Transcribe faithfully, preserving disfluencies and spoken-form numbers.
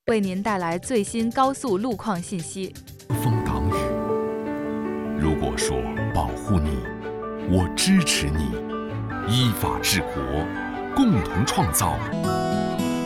为您带来最新高速路况信息。 风挡雨。如果说保护你，我支持你，依法治国，共同创造